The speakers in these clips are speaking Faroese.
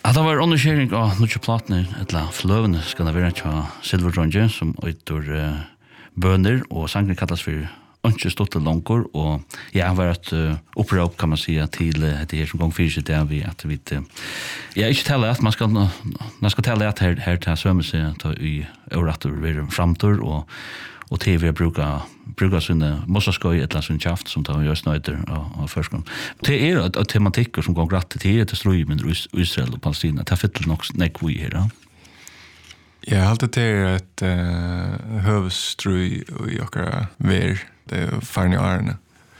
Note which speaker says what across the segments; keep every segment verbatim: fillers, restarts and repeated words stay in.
Speaker 1: Ja, det var underkjøring av noen platene, et eller annet fløvende skal det være til Silverdronje, som øyter uh, bønder, og sangen kalles for Ønske Stotte Langer, og jeg har vært uh, opprøp, kan man si, til uh, det her som gang fyrir seg det, vi, at vi uh, jeg er ikke tale at man skal, man skal tale at her, her til svømme seg til i øvretter ved framtur, og og T V brukar brukar sånne mossaskoj et eller annet kjaft som tar just nøyder av førskånd. Det er et tematikker som går gratt til det strøy med Israel og Palestina. Det er fyttel nok nekvo i her, ja?
Speaker 2: Jeg har alltid til et uh, høvestrøy i okkara ver, det er farne årene.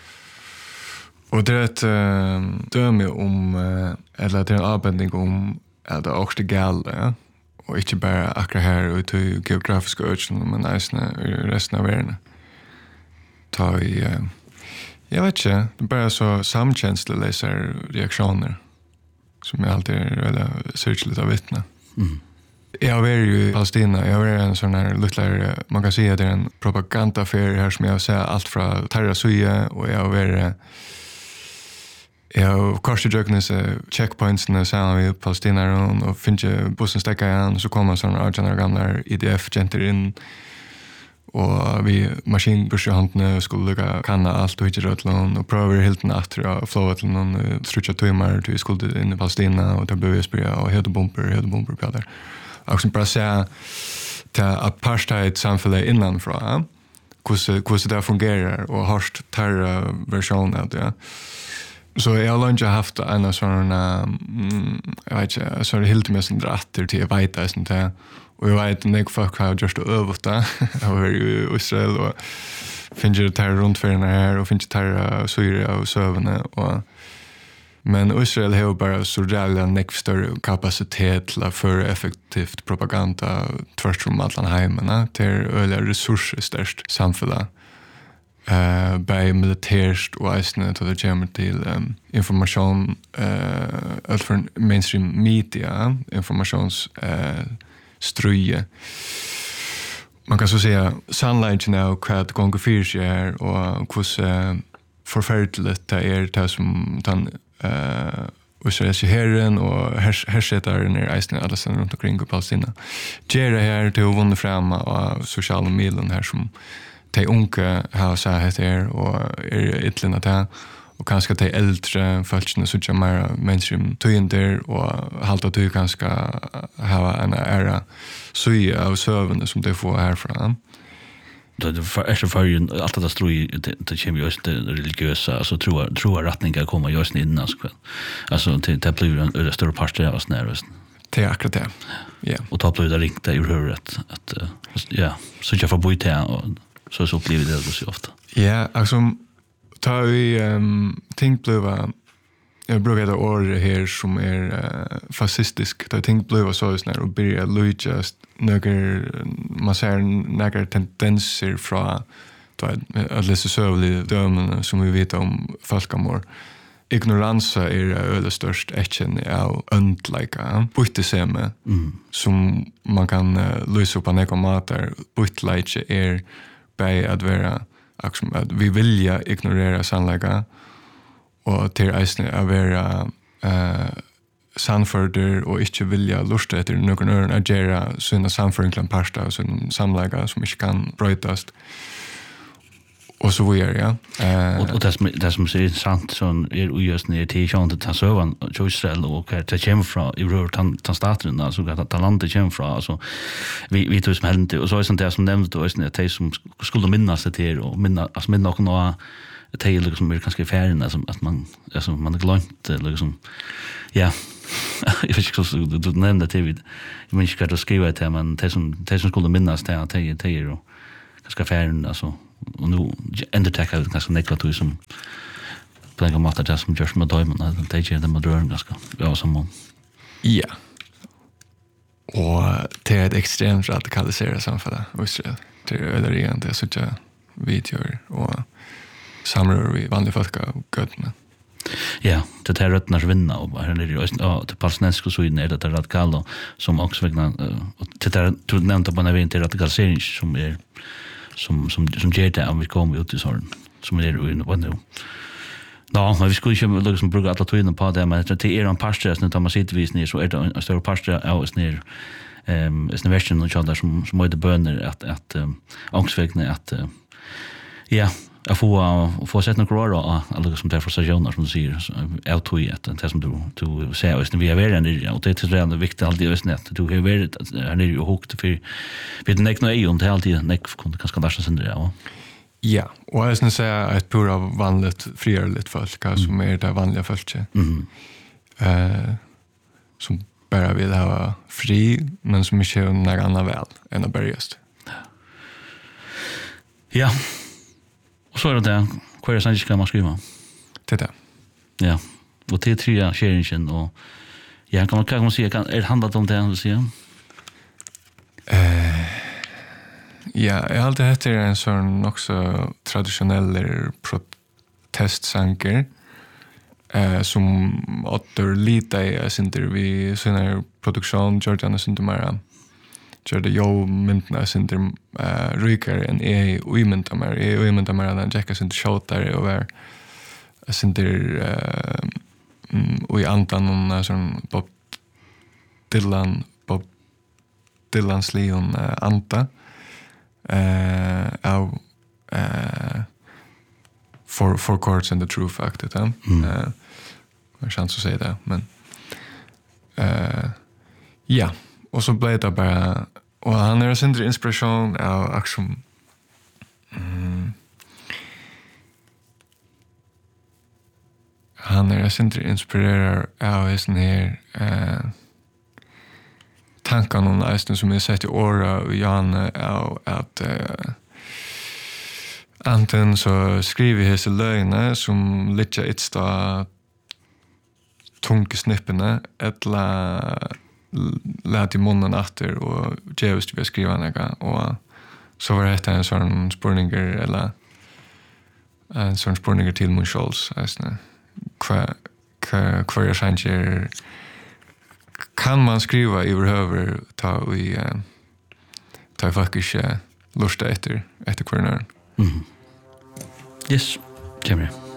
Speaker 2: Og det er et uh, døme om, uh, eller det er en avbending om at det er også gale, ja? Og ikke bare akkurat her og til geografiske øyne, men eisene i resten av verden. Ta i, uh, jeg vet ikke, det er bare så samkjenslelige reaksjoner, som jeg alltid er veldig sørgelig av vittne. Mm. Jeg har vært i Palestina, jeg har vært en sånn her lyttere, man kan si at det er en propagandafer her som jeg har sett alt fra Terra Suye, og jeg har vært Jeg har korset jøknes checkpointsene sammen med palestinere og finner bussen stekket igjen, så kommer sånne artjene gamle I D F-jenter inn og vi maskinbursjehåndene skulle lukke kanna alt og ikke rødlån og prøver helt natt og flåve til noen strutja tøymer til vi skulle inn I Palestina og til bøy spyrja og høydebomper, høydebomper på der. Og som bare ser til apartheid-samfunnet innanfra hvordan det fungerer og hardt terra versjon av det. Så jeg har langt haft en av sånne, mm, jeg vet ikke, sånne helt med sånne dratter til jeg vet det, sånn til. Og jeg vet at jeg folk har gjort det øvet det. Jeg har vært I Israel og finner det her rundførende her, og finner det her syre og søvende. Og, men Israel har jo bare så reelle nekv større kapasitet til å føre effektivt propaganda tvers om alle heimene til øyelig ressursstørst samfunnet. Uh, bei militærst og eisne til det kommer til um, informasjon uh, alt for mainstream media informations uh, strøye man kan så säga sannleggen av hva det gonger fyrir seg her og hvordan forferdelig det er det som den uh, israelske herren og hersetaren er eisne alle stedet rundt omkring i Palestina gjør det her til å vunne frem av sosiale midler her som de unge har sagt her og er ytterligere til og kanskje de eldre følelsene så ikke mer mainstream tøyender og halte at du kanskje har en ære søye av søvende som de får herfra.
Speaker 1: Det är så för allt det tror det kommer just det religiösa alltså tror tror rättningar kommer just in alltså alltså till det blir en större part av oss när
Speaker 2: det är akkurat det. Ja.
Speaker 1: Och ta på det ringt det hur att att ja så jag får bo i och så så upplever det så ofta.
Speaker 2: Ja, alltså tar vi um, tänkt bliva jag brukar det ord här som är uh, fascistisk. Det tänkt bliva så snär och börja just några man ser några tendenser från att läsa sövliga dömen som vi vet om folkamord. Ignoransa är öle störst äcken av undlika putteseme mm. som man kan uh, lösa upp några matar puttleike är bei att vara att vi vilja ignorera sannlega och till eisne att vara uh, sannförder och inte vilja lusta efter någon annan att göra sina samföringklan parsta och sina samlega som inte kan brötas och så vidare, ja. Uh,
Speaker 1: och, och det, som, det som är sant som är just när det är tjänat att ta sövan till Israel och det kommer från i rör ta staten alltså att ta landet kommer från alltså vi vi tror som hände och så är sånt där som nämnde då är det som skulle minnas det till och minna alltså minna något det är liksom är ganska färdigt alltså att man alltså man har glömt liksom ja jag vet inte så du nämnde det vid jag menar inte att skriva det men det som det som skulle minnas det att det är och ganska färdigt alltså och nu undertäcka det ganska negativt som på den måten det som görs med dömen att det ger dem att röra ganska ja som
Speaker 2: ja och det är ett extremt radikaliserat samhälle Israel det är öder igen det så att videor och samrör vi vanliga folk och gödna
Speaker 1: ja det här rötnars vinna och här är det ja det palestinska så är det radikala som också vägna och det där du nämnde på när vi inte radikalisering som är som som som ger det om vi kommer ut i sån som är det nu vad nu Ja, men vi skulle inte liksom bruka alla tiden på det, men det är en parstress när man sitter vid ner så är det en större parstress av oss ner. Ehm, um, är version och sådär som som är bönder att att um, ångsvägna att uh, ja, jag får få sett några år alla som där för stationer som du säger autoet det som du du säger att vi är väl ändå och det är redan viktigt alltid just net du har varit här är ju hooked för vi det näkna är ju inte alltid näck kunde kanske läsa sen det ja.
Speaker 2: Ja, och jag skulle säga att pura vanligt friarligt folk mm. som är det vanliga folket. Mhm. Eh som bara vill ha fri men som inte är några andra väl än att börjast.
Speaker 1: Ja. Och så är det där, vad är det som ska man skriva?
Speaker 2: Det där.
Speaker 1: Ja, och det är tre sharingen och ja, kan man, kan man säga, kan, är det handlat om det, du säger?
Speaker 2: Uh, ja, jag har alltid hört det en sån också traditionell protestsanker uh, som åter lite i sinter vi sån produktion, Georgiana Sintemara. Gör det jag myndna sinter uh, rykare än jag och mynta mer. Jag och mynta mer än Jacka sinter shotare och är sinter uh, mm, och i antan någon sån Bob Dylan Bob Dylans Leon uh, Anta uh, av uh, for, for Chords and the True Fact det mm. uh, jag chans att säga det men uh, ja och så blev det bara och han är sin inspiration av action mm, han är sin inspirerar av sin här uh, tankar om nästan som jag sett i åra och Jan av att uh, antingen så skriver jag så lögner som lite ett tunga snipparna eller lät i munnen efter och djävust vi skriva några och så var det en sån spurninger eller en sån spurninger till mun Scholz alltså kvar kvar jag tänker kan man skriva överhuvud ta vi ta faktiskt lusta efter efter kvarnar.
Speaker 1: Mhm. Yes, Jimmy.